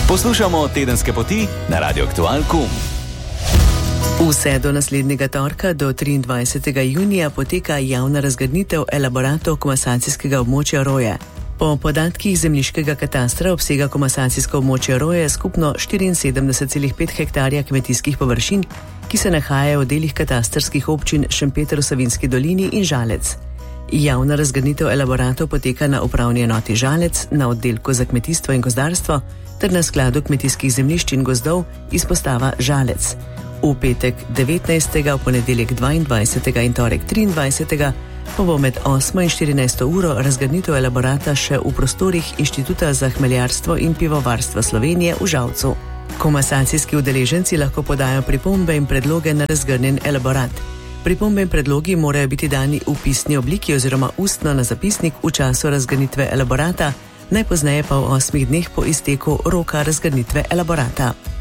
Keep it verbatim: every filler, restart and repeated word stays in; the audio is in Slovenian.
Poslušamo Tedenske poti na Radio Aktualku. Vse do naslednjega torka, do triindvajsetega junija, poteka javna razgrnitev elaboratov komasacijskega območja Roje. Po podatkih zemljiškega katastra obsega komasacijsko območje Roje skupno štiriinsedemdeset celih pet hektarja kmetijskih površin, ki se nahajajo v delih katastrskih občin Šempeter v Savinjski dolini in Žalec. Javna razgrnitev elaboratov poteka na upravni enoti Žalec, na oddelku za kmetijstvo in gozdarstvo ter na skladu kmetijskih zemljišč in gozdov izpostava Žalec. V petek devetnajstega, v ponedeljek dvaindvajsetega in torek triindvajsetega pa bo med osmo in štirinajsto uro razgrnitev elaborata še v prostorih Inštituta za hmeljarstvo in pivovarstvo Slovenije v Žalcu. Komasacijski udeleženci lahko podajo pripombe in predloge na razgrnjen elaborat. Pripombe in predlogi morajo biti dani v pisni obliki oziroma ustno na zapisnik v času razgrnitve elaborata, najpozneje pa v osmih dneh po izteku roka razgrnitve elaborata.